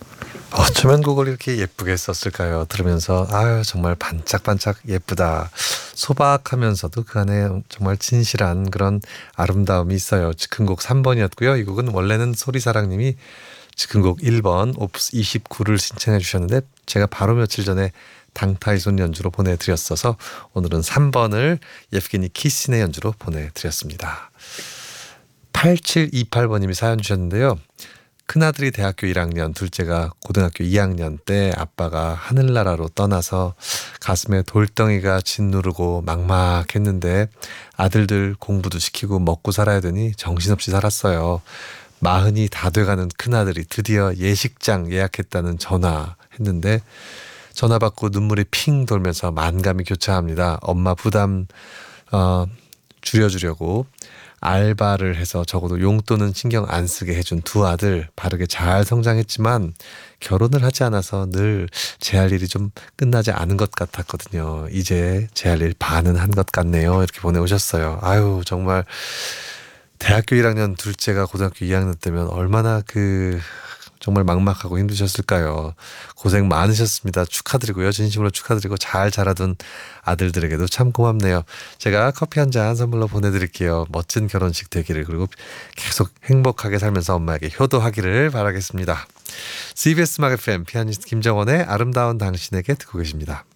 어쩌면 곡을 이렇게 예쁘게 썼을까요? 들으면서 아유 정말 반짝반짝 예쁘다. 소박하면서도 그 안에 정말 진실한 그런 아름다움이 있어요. 즉흥곡 3번이었고요. 이 곡은 원래는 소리사랑님이 즉흥곡 1번 오프스 29를 신청해 주셨는데 제가 바로 며칠 전에 당타이손 연주로 보내드렸어서 오늘은 3번을 예프게니 키신의 연주로 보내드렸습니다. 8728번님이 사연 주셨는데요. 큰아들이 대학교 1학년, 둘째가 고등학교 2학년 때 아빠가 하늘나라로 떠나서 가슴에 돌덩이가 짓누르고 막막했는데 아들들 공부도 시키고 먹고 살아야 되니 정신없이 살았어요. 40이 다 돼가는 큰아들이 드디어 예식장 예약했다는 전화했는데 전화 받고 눈물이 핑 돌면서 만감이 교차합니다. 엄마 부담 줄여주려고 알바를 해서 적어도 용돈은 신경 안 쓰게 해준 두 아들 바르게 잘 성장했지만 결혼을 하지 않아서 늘 제 할 일이 좀 끝나지 않은 것 같았거든요. 이제 제 할 일 반은 한 것 같네요. 이렇게 보내오셨어요. 아유 정말 대학교 1학년 둘째가 고등학교 2학년 때면 얼마나 정말 막막하고 힘드셨을까요? 고생 많으셨습니다. 축하드리고요. 진심으로 축하드리고 잘 자라둔 아들들에게도 참 고맙네요. 제가 커피 한 잔 선물로 보내드릴게요. 멋진 결혼식 되기를 그리고 계속 행복하게 살면서 엄마에게 효도하기를 바라겠습니다. CBS 음악 FM 피아니스트 김정원의 아름다운 당신에게 듣고 계십니다.